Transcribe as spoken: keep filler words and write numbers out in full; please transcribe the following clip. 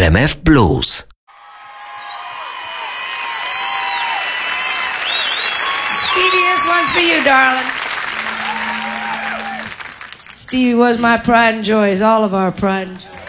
R M F Blues. Stevie, this one's for you, darling. Stevie was my pride and joy. He's all of our pride and joy.